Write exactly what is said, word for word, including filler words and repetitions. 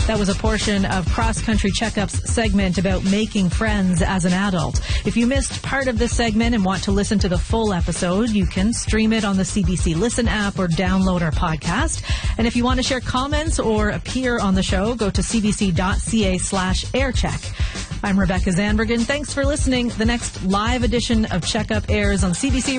That was a portion of Cross Country Checkup's segment about making friends as an adult. If you missed part of this segment and want to listen to the full episode, you can stream it on the C B C Listen app or download our podcast. And if you want to share comments or appear on the show, go to cbc.ca slash aircheck. I'm Rebecca Zandbergen. Thanks for listening. The next live edition of Checkup airs on C B C